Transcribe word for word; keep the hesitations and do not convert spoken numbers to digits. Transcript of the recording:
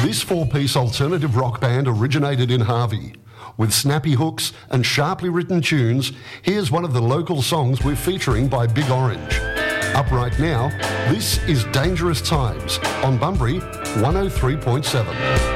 This four-piece alternative rock band originated in Harvey. With snappy hooks and sharply written tunes, here's one of the local songs we're featuring by Big Orange. Up right now, this is Dangerous Times on Bunbury one oh three point seven.